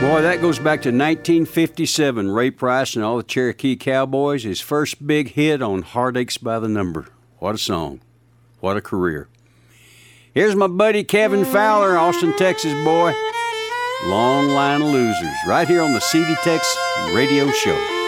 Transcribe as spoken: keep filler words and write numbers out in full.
Boy, that goes back to nineteen fifty-seven. Ray Price and all the Cherokee Cowboys, his first big hit on Heartaches by the Number. What a song. What a career. Here's my buddy Kevin Fowler, Austin, Texas boy. Long Line of Losers, right here on the C D Tex Radio Show.